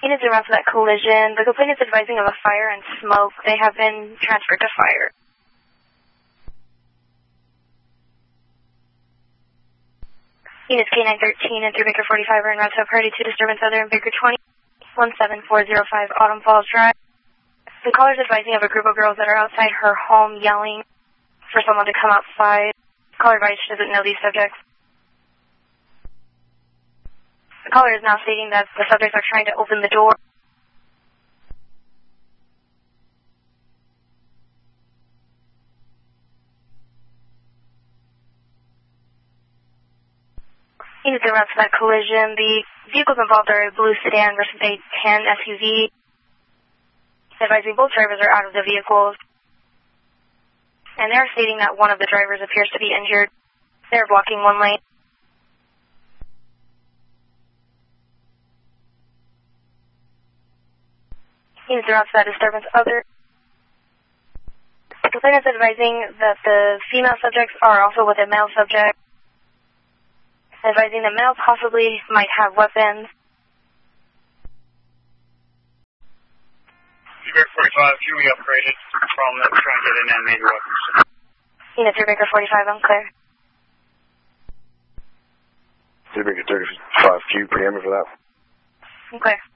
Units around for that collision. The complainant is advising of a fire and smoke. They have been transferred to fire. Units K913 and 3 Baker 45 are en route to a priority 2 disturbance other in Baker 20, 17405 Autumn Falls Drive. The caller is advising of a group of girls that are outside her home yelling for someone to come outside. The caller advised she doesn't know these subjects. The caller is now stating that the subjects are trying to open the door. Units en route to that collision. The vehicles involved are a blue sedan versus a tan SUV. Advising both drivers are out of the vehicles. And they're stating that one of the drivers appears to be injured. They're blocking one lane. Units en route to that disturbance other. The complainant is advising that the female subjects are also with a male subject. Advising the male possibly might have weapons. Baker 45, can we upgrade it from that we're trying to get in and major weapons? Unit 3 Baker 45, unclear. 3 Baker 35Q, preamble for that. Unclear.